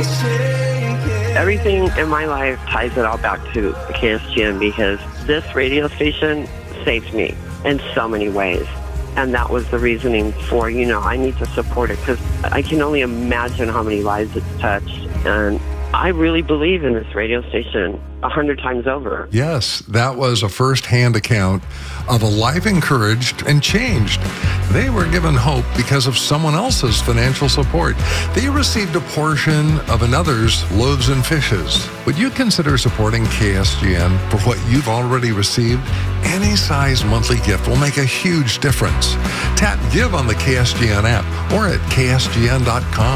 Everything in my life ties it all back to KSGN because this radio station saved me in so many ways. And that was the reasoning for, I need to support it because I can only imagine how many lives it's touched. And I really believe in this radio station 100 times over. Yes, that was a first-hand account of a life encouraged and changed. They were given hope because of someone else's financial support. They received a portion of another's loaves and fishes. Would you consider supporting KSGN for what you've already received? Any size monthly gift will make a huge difference. Tap Give on the KSGN app or at ksgn.com.